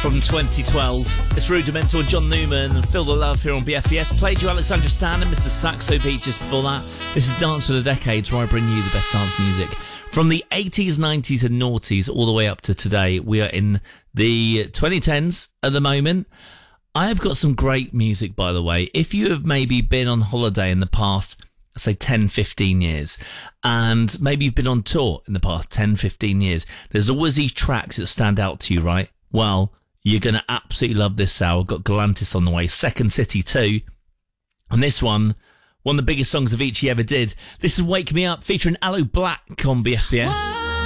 from 2012. It's Rudimental, John Newman, Feel the Love here on BFBS. Played you Alexandra Stan and Mr. Saxo Beat just before that. This is Dance for the Decades, where I bring you the best dance music from the 80s, 90s and noughties all the way up to today. We are in the 2010s at the moment. I have got some great music, by the way. If you have maybe been on holiday in the past, say 10, 15 years, and maybe you've been on tour in the past 10, 15 years, there's always these tracks that stand out to you, right? Well, you're going to absolutely love this hour. Got Galantis on the way, Second City 2, and this one of the biggest songs Avicii ever did. This is Wake Me Up, featuring Aloe Black on BFBS.